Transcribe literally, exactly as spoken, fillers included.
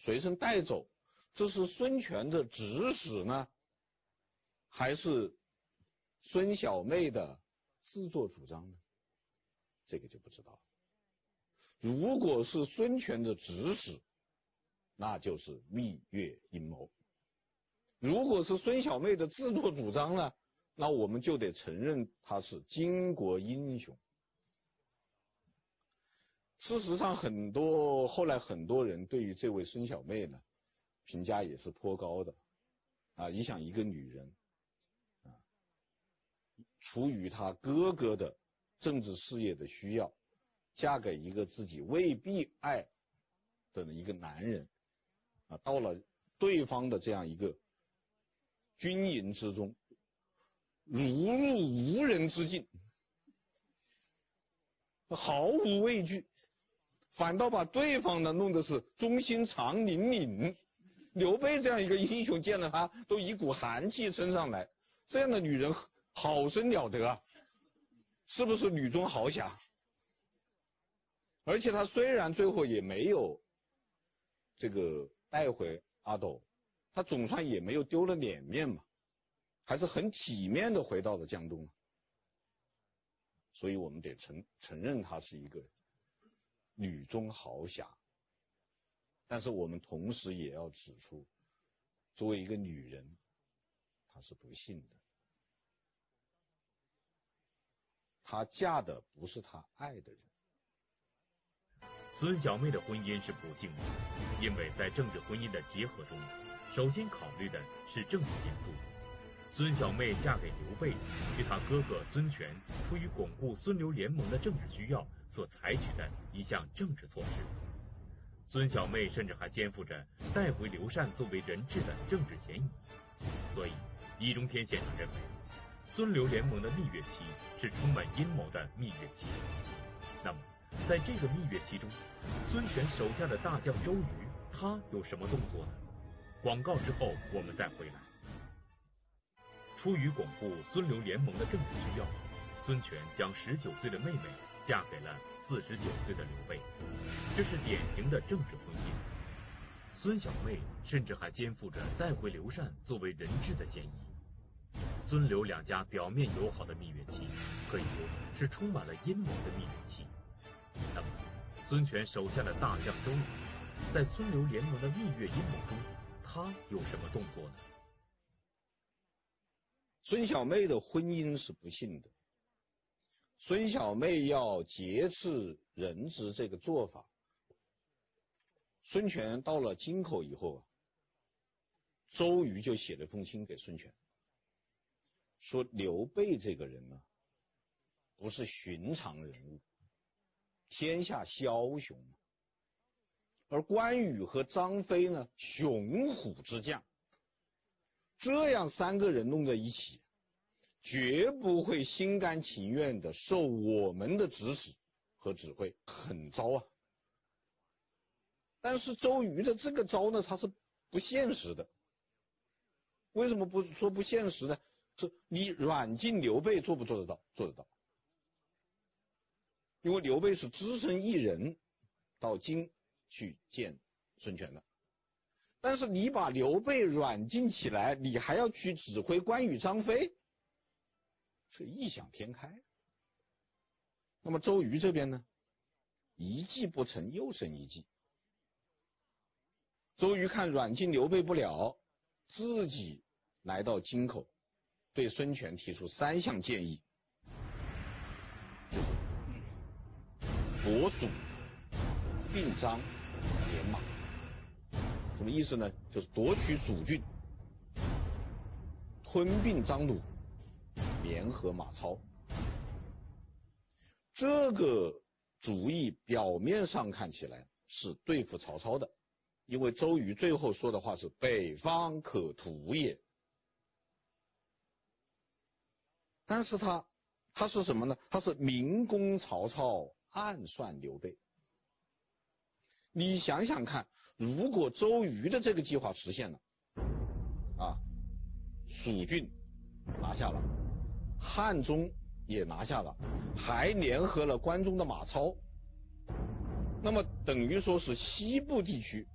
随身带走，这是孙权的指使呢，还是孙小妹的自作主张呢？这个就不知道了。如果是孙权的指使，那就是蜜月阴谋；如果是孙小妹的自作主张呢，那我们就得承认他是巾帼英雄。事实上，很多后来很多人对于这位孙小妹呢，评价也是颇高的啊。你想，一个女人啊，出于她哥哥的政治事业的需要，嫁给一个自己未必爱的一个男人啊，到了对方的这样一个军营之中，如入无人之境，毫无畏惧，反倒把对方呢弄得是忠心肠凛凛。刘备这样一个英雄见了他都一股寒气升上来，这样的女人好生了得啊，是不是女中豪侠？而且他虽然最后也没有这个带回阿斗，他总算也没有丢了脸面嘛，还是很体面的回到了江东。所以我们得承承认他是一个女中豪侠，但是我们同时也要指出，作为一个女人，她是不幸的，她嫁的不是她爱的人。 孙小妹的婚姻是不幸的，因为在政治婚姻的结合中，首先考虑的是政治因素。孙小妹嫁给刘备，是他哥哥孙权出于巩固孙刘联盟的政治需要所采取的一项政治措施。孙小妹甚至还肩负着带回刘禅作为人质的政治嫌疑，所以易中天先生认为，孙刘联盟的蜜月期是充满阴谋的蜜月期。那么，在这个蜜月期中，孙权手下的大将周瑜，他有什么动作呢？广告之后我们再回来。出于巩固孙刘联盟的政治需要，孙权将十九岁的妹妹嫁给了四十九岁的刘备，这是典型的政治婚姻。孙小妹甚至还肩负着带回刘禅作为人质的嫌疑。孙刘两家表面友好的蜜月期，可以说是充满了阴谋的蜜月期。那么，孙权手下的大将周瑜，在孙刘联盟的蜜月阴谋中，他有什么动作呢？ 孙小妹的婚姻是不幸的，孙小妹要劫持人质这个做法，孙权到了京口以后啊，周瑜就写了封信给孙权，说刘备这个人呢，不是寻常人物，天下枭雄，而关羽和张飞呢，雄虎之将，这样三个人弄在一起，绝不会心甘情愿的受我们的指使和指挥，很糟啊。但是周瑜的这个招呢，他是不现实的。为什么不说不现实呢？是你软禁刘备做不做得到？做得到。因为刘备是只身一人到京去见孙权的，但是你把刘备软禁起来，你还要去指挥关羽、张飞，是异想天开。那么周瑜这边呢，一计不成又生一计。周瑜看软禁刘备不了，自己来到京口，对孙权提出三项建议，夺蜀、并张、连马。什么意思呢？就是夺取蜀郡，吞并张鲁，联合马超。这个主意表面上看起来是对付曹操的，因为周瑜最后说的话是北方可图也。但是他他是什么呢？他是明攻曹操，暗算刘备。你想想看，如果周瑜的这个计划实现了啊，蜀郡拿下了，汉中也拿下了，还联合了关中的马超，那么等于说是西部地区